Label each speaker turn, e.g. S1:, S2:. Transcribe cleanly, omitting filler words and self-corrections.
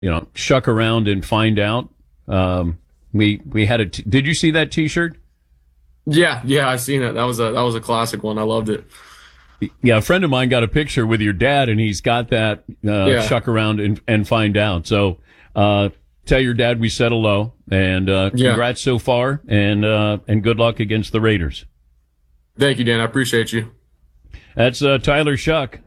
S1: shuck around and find out. We had did you see that T-shirt?
S2: Yeah, I seen it. That was a classic one. I loved it.
S1: Yeah, a friend of mine got a picture with your dad, and he's got that shuck around and find out. So tell your dad we said hello, and congrats so far, and good luck against the Raiders.
S2: Thank you, Dan. I appreciate you.
S1: That's Tyler Shuck.